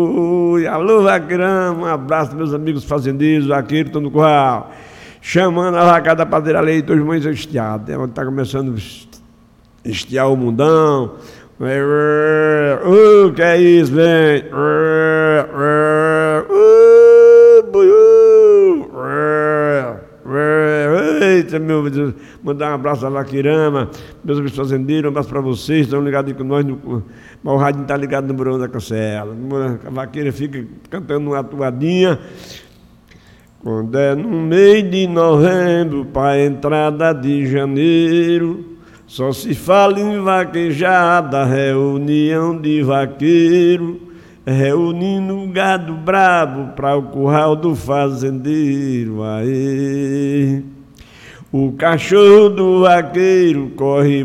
Oi, alô, vaqueirão, um abraço, meus amigos fazendeiros, vaqueiros, estão no curral. Chamando a vaca da padeira leite, hoje muito estiado. Está começando a estiar o mundão. Que é isso, vem. Eita, meu Deus, mandar um abraço à Vaqueirama, meus amigos fazendeiros, um abraço para vocês, estão ligados aí com nós, o rádio está ligado no Morão da Cancela. A vaqueira fica cantando uma atuadinha. Quando é no mês de novembro, para entrada de janeiro, só se fala em vaquejada, reunião de vaqueiro, reunindo o gado brabo para o curral do fazendeiro. Aê. O cachorro do vaqueiro corre